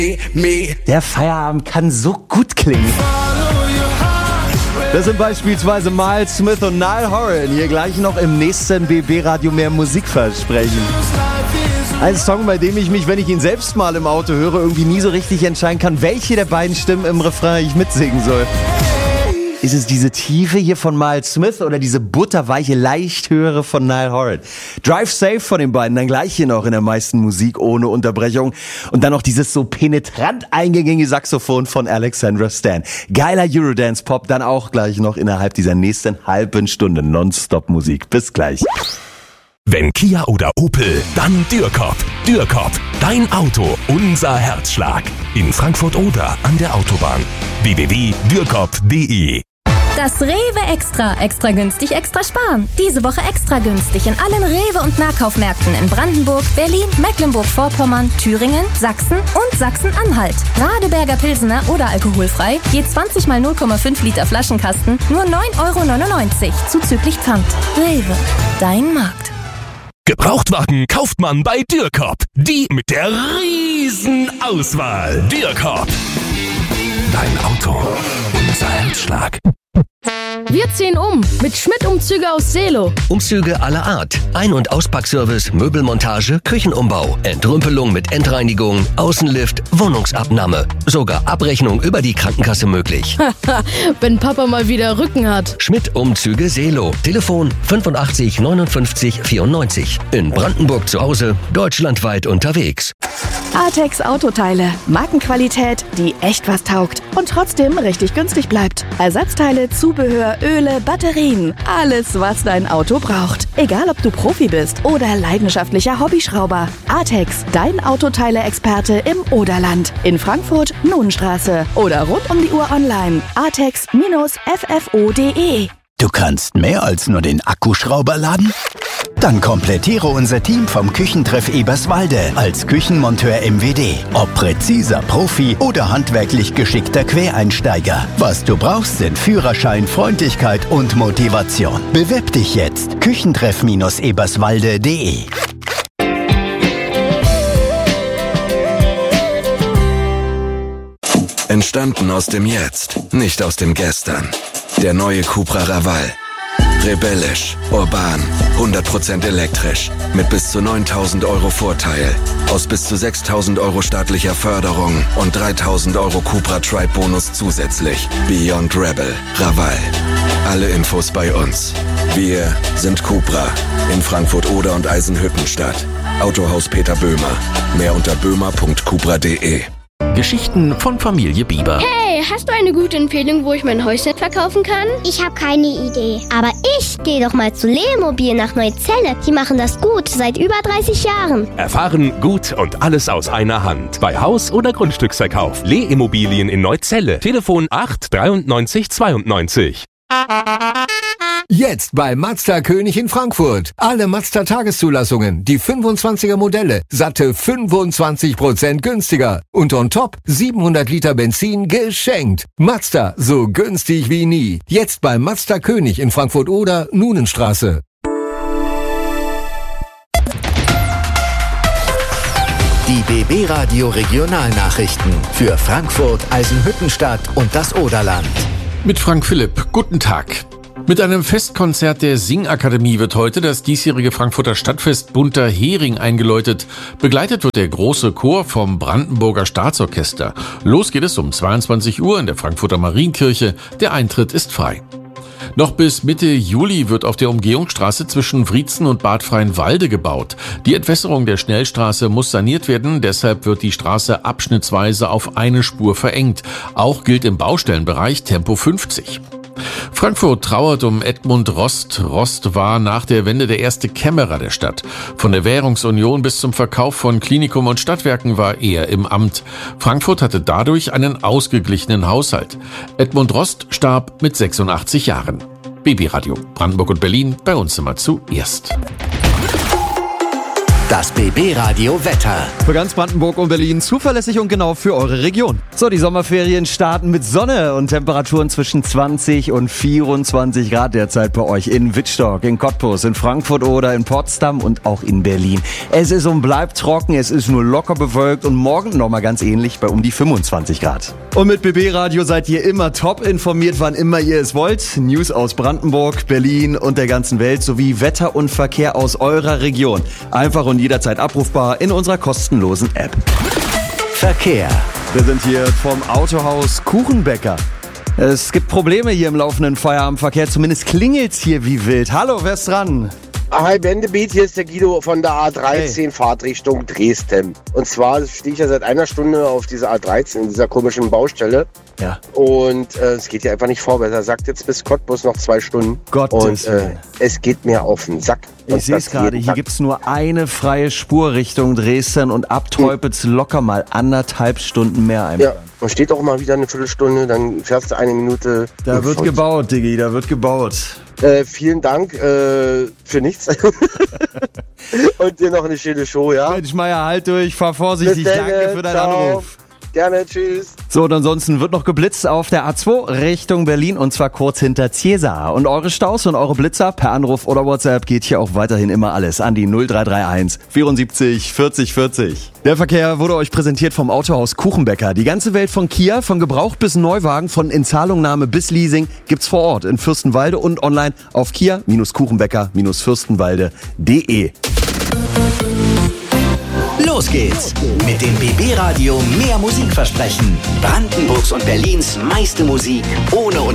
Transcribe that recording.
Der Feierabend kann so gut klingen. Das sind beispielsweise Miles Smith und Niall Horan. Hier gleich noch im nächsten BB-Radio mehr Musik versprechen. Ein Song, bei dem ich mich, wenn ich ihn selbst mal im Auto höre, irgendwie nie so richtig entscheiden kann, welche der beiden Stimmen im Refrain ich mitsingen soll. Ist es diese Tiefe hier von Miles Smith oder diese butterweiche, leicht höhere von Niall Horan? Drive Safe von den beiden, dann gleich hier noch in der meisten Musik ohne Unterbrechung. Und dann noch dieses so penetrant eingängige Saxophon von Alexandra Stan. Geiler Eurodance-Pop, dann auch gleich noch innerhalb dieser nächsten halben Stunde Nonstop-Musik. Bis gleich. Wenn Kia oder Opel, dann Dürrkop. Dürrkop, dein Auto, unser Herzschlag. In Frankfurt oder an der Autobahn. www.dürrkop.de. Das Rewe Extra. Extra günstig, extra sparen. Diese Woche extra günstig in allen Rewe- und Nahkaufmärkten in Brandenburg, Berlin, Mecklenburg-Vorpommern, Thüringen, Sachsen und Sachsen-Anhalt. Radeberger Pilsener oder alkoholfrei, je 20 mal 0,5 Liter Flaschenkasten, nur 9,99 € zuzüglich Pfand. Rewe, dein Markt. Gebrauchtwagen kauft man bei Dürrkop. Die mit der riesen Auswahl. Dürrkop. Dein Auto, unser Herzschlag. Wir ziehen um mit Schmidt-Umzüge aus Seelow. Umzüge aller Art. Ein- und Auspackservice, Möbelmontage, Küchenumbau, Entrümpelung mit Endreinigung, Außenlift, Wohnungsabnahme. Sogar Abrechnung über die Krankenkasse möglich. Wenn Papa mal wieder Rücken hat. Schmidt-Umzüge Seelow. Telefon 85 59 94. In Brandenburg zu Hause, deutschlandweit unterwegs. Artex Autoteile. Markenqualität, die echt was taugt und trotzdem richtig günstig bleibt. Ersatzteile, Zubehör, Öle, Batterien. Alles, was dein Auto braucht. Egal, ob du Profi bist oder leidenschaftlicher Hobbyschrauber. Artex, dein Autoteile-Experte im Oderland. In Frankfurt, Nuhnstraße. Oder rund um die Uhr online. artex-ffo.de. Du kannst mehr als nur den Akkuschrauber laden? Dann komplettiere unser Team vom Küchentreff Eberswalde als Küchenmonteur MWD. Ob präziser Profi oder handwerklich geschickter Quereinsteiger. Was du brauchst, sind Führerschein, Freundlichkeit und Motivation. Bewirb dich jetzt. Küchentreff-eberswalde.de. Entstanden aus dem Jetzt, nicht aus dem Gestern. Der neue Cupra Raval. Rebellisch, urban, 100% elektrisch. Mit bis zu 9.000 € Vorteil. Aus bis zu 6.000 € staatlicher Förderung und 3.000 € Cupra Tribe Bonus zusätzlich. Beyond Rebel. Raval. Alle Infos bei uns. Wir sind Cupra. In Frankfurt Oder und Eisenhüttenstadt. Autohaus Peter Böhmer. Mehr unter böhmer.cupra.de. Geschichten von Familie Bieber. Hey, hast du eine gute Empfehlung, wo ich mein Häuschen verkaufen kann? Ich habe keine Idee. Aber ich gehe doch mal zu Lemobil nach Neuzelle. Die machen das gut, seit über 30 Jahren. Erfahren, gut und alles aus einer Hand. Bei Haus- oder Grundstücksverkauf. Leh-Immobilien in Neuzelle. Telefon 8 93 92. Jetzt bei Mazda König in Frankfurt. Alle Mazda Tageszulassungen, die 25er Modelle, satte 25% günstiger. Und on top 700 Liter Benzin geschenkt. Mazda, so günstig wie nie. Jetzt bei Mazda König in Frankfurt oder Nuhnenstraße. Die BB Radio Regionalnachrichten für Frankfurt, Eisenhüttenstadt und das Oderland. Mit Frank Philipp. Guten Tag. Mit einem Festkonzert der Singakademie wird heute das diesjährige Frankfurter Stadtfest Bunter Hering eingeläutet. Begleitet wird der große Chor vom Brandenburger Staatsorchester. Los geht es um 22 Uhr in der Frankfurter Marienkirche. Der Eintritt ist frei. Noch bis Mitte Juli wird auf der Umgehungsstraße zwischen Wriezen und Bad Freienwalde gebaut. Die Entwässerung der Schnellstraße muss saniert werden, deshalb wird die Straße abschnittsweise auf eine Spur verengt. Auch gilt im Baustellenbereich Tempo 50. Frankfurt trauert um Edmund Rost. Rost war nach der Wende der erste Kämmerer der Stadt. Von der Währungsunion bis zum Verkauf von Klinikum und Stadtwerken war er im Amt. Frankfurt hatte dadurch einen ausgeglichenen Haushalt. Edmund Rost starb mit 86 Jahren. BB Radio Brandenburg und Berlin, bei uns immer zuerst. Das BB Radio Wetter. Für ganz Brandenburg und Berlin zuverlässig und genau für eure Region. So, die Sommerferien starten mit Sonne und Temperaturen zwischen 20 und 24 Grad derzeit bei euch in Wittstock, in Cottbus, in Frankfurt oder in Potsdam und auch in Berlin. Es ist und bleibt trocken, es ist nur locker bewölkt und morgen nochmal ganz ähnlich bei um die 25 Grad. Und mit BB Radio seid ihr immer top informiert, wann immer ihr es wollt. News aus Brandenburg, Berlin und der ganzen Welt sowie Wetter und Verkehr aus eurer Region. Einfach und jederzeit abrufbar in unserer kostenlosen App. Verkehr. Wir sind hier vom Autohaus Kuchenbäcker. Es gibt Probleme hier im laufenden Feierabendverkehr, zumindest klingelt's hier wie wild. Hallo, wer ist dran? Hi, Bendebeat, hier ist der Guido von der A13, Fahrtrichtung Dresden. Und zwar stehe ich ja seit einer Stunde auf dieser A13, in dieser komischen Baustelle. Ja. Und es geht hier einfach nicht vorwärts. Er sagt jetzt bis Cottbus noch 2 Stunden. Gottes und es geht mir auf den Sack. Ich sehe es gerade, hier gibt's nur eine freie Spur Richtung Dresden und ab Teupitz locker mal 1,5 Stunden mehr einfach. Ja, und steht auch mal wieder eine Viertelstunde, dann fährst du 1 Minute. Da wird gebaut, Diggi, da wird gebaut. Vielen Dank für nichts. Und dir noch eine schöne Show, ja? Mensch, Meier, halt durch, fahr vorsichtig, danke für deinen Anruf. Gerne, tschüss. So, und ansonsten wird noch geblitzt auf der A2 Richtung Berlin und zwar kurz hinter Ziesar. Und eure Staus und eure Blitzer per Anruf oder WhatsApp geht hier auch weiterhin immer alles an die 0331 74 40 40. Der Verkehr wurde euch präsentiert vom Autohaus Kuchenbäcker. Die ganze Welt von Kia, von Gebrauch bis Neuwagen, von Inzahlungnahme bis Leasing gibt's vor Ort in Fürstenwalde und online auf kia-kuchenbäcker-fürstenwalde.de. Los geht's mit dem BB Radio mehr Musik versprechen. Brandenburgs und Berlins meiste Musik ohne